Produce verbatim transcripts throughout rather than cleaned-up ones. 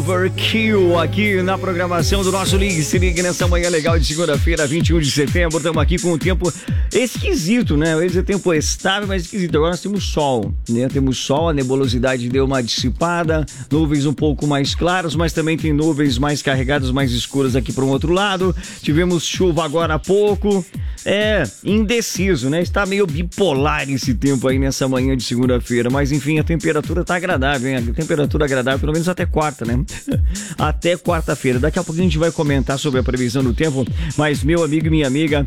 Overkill aqui na programação do nosso Ligue Se Ligue nessa manhã legal de segunda-feira, vinte e um de setembro. Estamos aqui com um tempo esquisito, né? Eu ia dizer tempo estável, mas esquisito. Agora nós temos sol, né? Temos sol, a nebulosidade deu uma dissipada, nuvens um pouco mais claras, mas também tem nuvens mais carregadas, mais escuras aqui para um outro lado. Tivemos chuva agora há pouco. É indeciso, né? Está meio bipolar esse tempo aí nessa manhã de segunda-feira, mas enfim, a temperatura tá agradável, hein? A temperatura agradável, pelo menos até quarta, né? Até quarta-feira. Daqui a pouco a gente vai comentar sobre a previsão do tempo, mas meu amigo e minha amiga,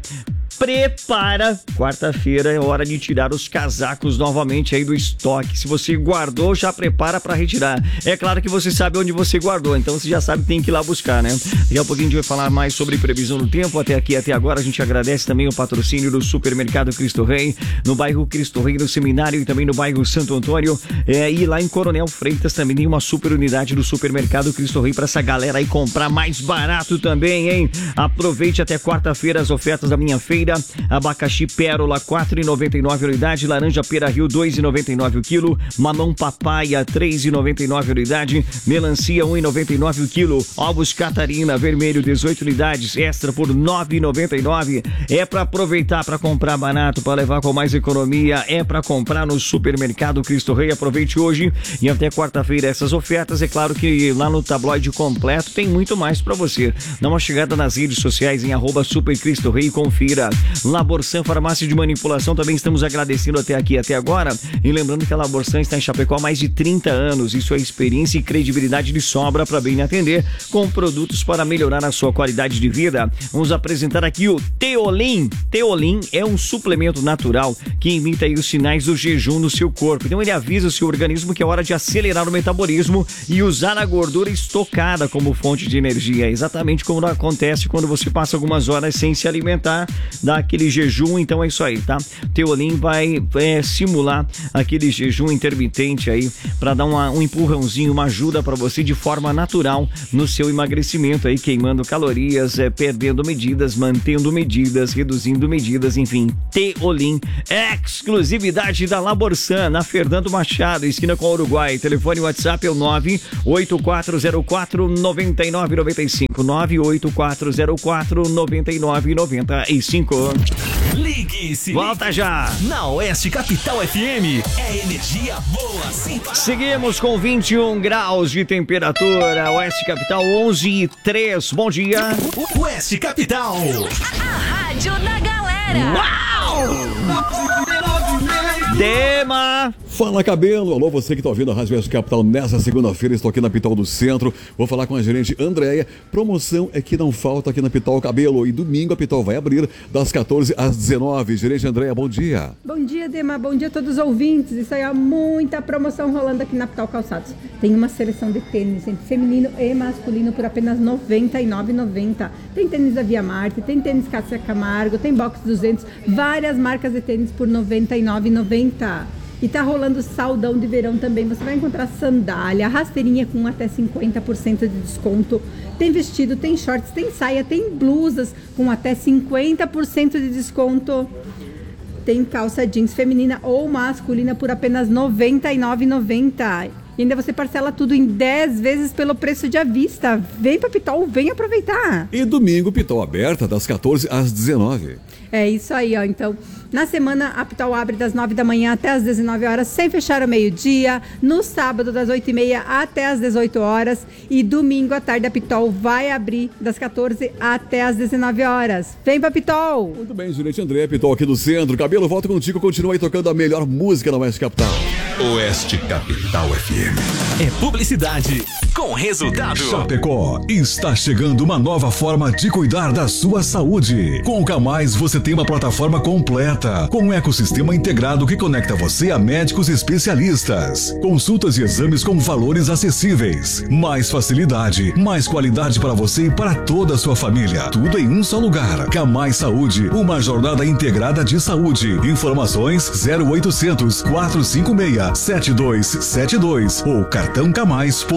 prepara, quarta-feira é hora de tirar os casacos novamente aí do estoque. Se você guardou, já prepara para retirar. É claro que você sabe onde você guardou, então você já sabe que tem que ir lá buscar, né? Daqui a pouquinho a gente vai falar mais sobre previsão do tempo. Até aqui, até agora, a gente agradece também o patrocínio do Supermercado Cristo Rei, no bairro Cristo Rei, no Seminário e também no bairro Santo Antônio. É, e lá em Coronel Freitas também tem uma super unidade do Supermercado Cristo Rei para essa galera aí comprar mais barato também, hein? Aproveite até quarta-feira as ofertas da minha feira. Abacaxi Pérola quatro reais e noventa e nove centavos a unidade, laranja Pera Rio dois reais e noventa e nove centavos o quilo, mamão papaya três reais e noventa e nove centavos a unidade, melancia um real e noventa e nove centavos o quilo, ovos Catarina vermelho dezoito unidades, extra por nove reais e noventa e nove centavos. É para aproveitar, para comprar barato, para levar com mais economia, é para comprar no Supermercado Cristo Rei. Aproveite hoje e até quarta-feira essas ofertas. É claro que lá no tabloide completo tem muito mais para você. Dá uma chegada nas redes sociais em arroba Super Cristo Rei e confira. Laborsan Farmácia de Manipulação, também estamos agradecendo até aqui, até agora. E lembrando que a Laborsan está em Chapecó há mais de trinta anos. Isso é experiência e credibilidade de sobra para bem atender, com produtos para melhorar a sua qualidade de vida. Vamos apresentar aqui o Teolin. Teolin é um suplemento natural que imita aí os sinais do jejum no seu corpo. Então ele avisa o seu organismo que é hora de acelerar o metabolismo e usar a gordura estocada como fonte de energia. Exatamente como acontece quando você passa algumas horas sem se alimentar, dá aquele jejum. Então é isso aí, tá? Teolin vai é, simular aquele jejum intermitente aí para dar uma, um empurrãozinho, uma ajuda para você de forma natural no seu emagrecimento aí, queimando calorias, é, perdendo medidas, mantendo medidas, reduzindo medidas, enfim. Teolin, exclusividade da Laborsan, na Fernando Machado, esquina com o Uruguai. Telefone WhatsApp é o nove oito quatro zero quatro nove nove nove cinco, nove oito quatro zero quatro nove nove nove cinco. Ligue-se. Volta já. Na Oeste Capital F M é energia boa, sim. Seguimos com vinte e um graus de temperatura. Oeste Capital onze e três. Bom dia. Oeste Capital. A rádio da galera. Uau! Dema! Fala, cabelo! Alô, você que está ouvindo a Rádio Oeste Capital nessa segunda-feira. Estou aqui na Pital do Centro. Vou falar com a gerente Andréia. Promoção é que não falta aqui na Pital Cabelo. E domingo a Pital vai abrir das quatorze às dezenove. Gerente Andréia, bom dia. Bom dia, Dema. Bom dia a todos os ouvintes. Isso aí, há muita promoção rolando aqui na Pital Calçados. Tem uma seleção de tênis entre feminino e masculino por apenas noventa e nove reais e noventa centavos. Tem tênis da Via Marte, tem tênis Cássia Camargo, tem Box duzentos, várias marcas de tênis por noventa e nove reais e noventa centavos. E tá rolando saldão de verão também. Você vai encontrar sandália, rasteirinha com até cinquenta por cento de desconto. Tem vestido, tem shorts, tem saia, tem blusas com até cinquenta por cento de desconto. Tem calça jeans feminina ou masculina por apenas noventa e nove reais e noventa centavos. E ainda você parcela tudo em dez vezes pelo preço de à vista. Vem pra Pitol, vem aproveitar. E domingo, Pitol aberta das quatorze às dezenove. É isso aí, ó. Então, na semana, a Pitol abre das nove da manhã até as dezenove horas, sem fechar ao meio-dia. No sábado, das oito e meia até as dezoito horas. E domingo à tarde, a Pitol vai abrir das quatorze até as dezenove horas. Vem pra Pitol! Muito bem, gerente André, Pitol aqui do Centro. Cabelo, volta contigo, continua aí tocando a melhor música na Oeste Capital. Oeste Capital F M. É publicidade com resultado. Chapecó, está chegando uma nova forma de cuidar da sua saúde. Com o Camais você tem uma plataforma completa, com um ecossistema integrado que conecta você a médicos especialistas. Consultas e exames com valores acessíveis. Mais facilidade, mais qualidade para você e para toda a sua família. Tudo em um só lugar. Camais Saúde, uma jornada integrada de saúde. Informações zero oitocentos, quatrocentos e cinquenta e seis, setenta e dois setenta e dois ou cartão camais ponto com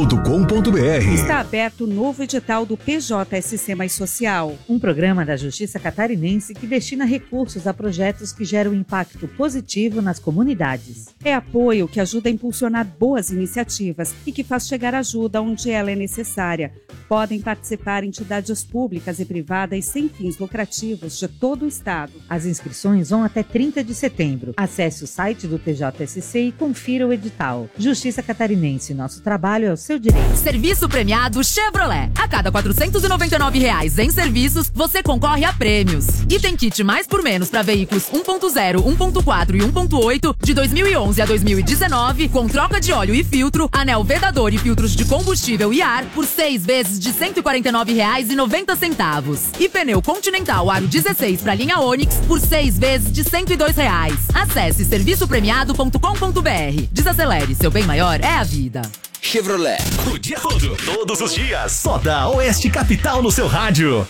com ponto b r. Está aberto o novo edital do P J S C Mais Social, um programa da Justiça Catarinense que destina recursos a projetos que geram impacto positivo nas comunidades. É apoio que ajuda a impulsionar boas iniciativas e que faz chegar ajuda onde ela é necessária. Podem participar entidades públicas e privadas sem fins lucrativos de todo o estado. As inscrições vão até trinta de setembro. Acesse o site do P J S C e confira o edital. Justiça Catarinense, nosso trabalho é o seu direito. Serviço premiado Chevrolet. A cada quatrocentos e noventa e nove reais em serviços, você concorre a prêmios. E tem kit mais por menos para veículos um ponto zero, um ponto quatro e um ponto oito de dois mil e onze a dois mil e dezenove, com troca de óleo e filtro, anel vedador e filtros de combustível e ar por seis vezes de cento e quarenta e nove reais e noventa centavos. E pneu Continental Aro dezesseis para linha Onix por seis vezes de cento e dois reais. Acesse serviço premiado ponto com ponto b r. Desacelere, seu bem maior é a vida. Chevrolet. O dia todo, todos os dias. Só da Oeste Capital no seu rádio.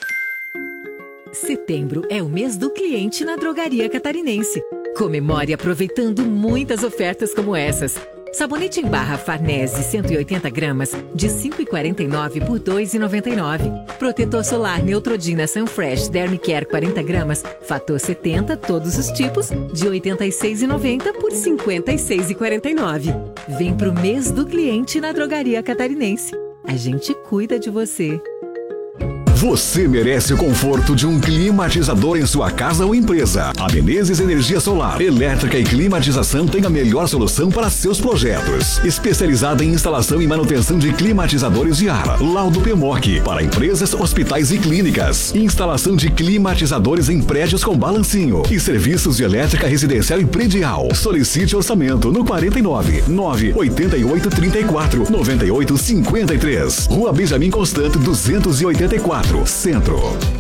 Setembro é o mês do cliente na Drogaria Catarinense. Comemore aproveitando muitas ofertas como essas. Sabonete em barra Farnese cento e oitenta gramas de cinco reais e quarenta e nove centavos por dois reais e noventa e nove centavos. Protetor solar Neutrodina Sunfresh Dermicare quarenta gramas, fator setenta, todos os tipos, de oitenta e seis reais e noventa centavos por cinquenta e seis reais e quarenta e nove centavos. Vem pro mês do cliente na Drogaria Catarinense. A gente cuida de você. Você merece o conforto de um climatizador em sua casa ou empresa. A Menezes Energia Solar, Elétrica e Climatização tem a melhor solução para seus projetos. Especializada em instalação e manutenção de climatizadores de ar. Laudo P M O C para empresas, hospitais e clínicas. Instalação de climatizadores em prédios com balancinho. E serviços de elétrica residencial e predial. Solicite orçamento no quarenta e nove, nove oitenta e oito, trinta e quatro, noventa e oito, cinquenta e três. Rua Benjamin Constant duzentos e oitenta e quatro. Centro.